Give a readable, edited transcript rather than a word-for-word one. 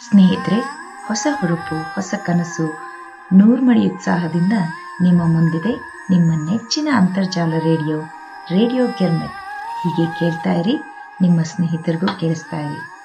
ಸ್ನೇಹಿತರೆ, ಹೊಸ ಹುರುಪು, ಹೊಸ ಕನಸು, ನೂರ್ಮಡಿ ಉತ್ಸಾಹದಿಂದ ನಿಮ್ಮ ಮುಂದಿದೆ ನಿಮ್ಮ ನೆಚ್ಚಿನ ಅಂತರ್ಜಾಲ ರೇಡಿಯೋ ಗಿರ್ಮಿಟ್. ಹೀಗೆ ಕೇಳ್ತಾ ಇರಿ, ನಿಮ್ಮ ಸ್ನೇಹಿತರಿಗೂ ಕೇಳಿಸ್ತಾ ಇರಿ.